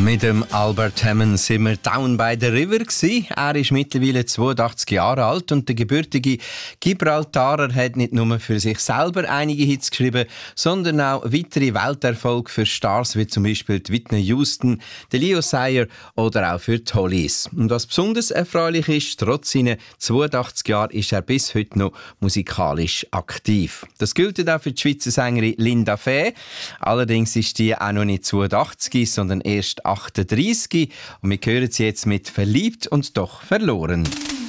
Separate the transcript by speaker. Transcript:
Speaker 1: Mit dem Albert Hammond sind wir down by the river gsi. Er ist mittlerweile 82 Jahre alt und der gebürtige Gibraltarer hat nicht nur für sich selber einige Hits geschrieben, sondern auch weitere Welterfolge für Stars wie zum Beispiel Whitney Houston, Leo Sayer oder auch für die Hollies. Und was besonders erfreulich ist, trotz seiner 82 Jahren ist er bis heute noch musikalisch aktiv. Das gilt auch für die Schweizer Sängerin Linda Fee. Allerdings ist die auch noch nicht 82, sondern erst 38 und wir hören sie jetzt mit «Verliebt und doch verloren».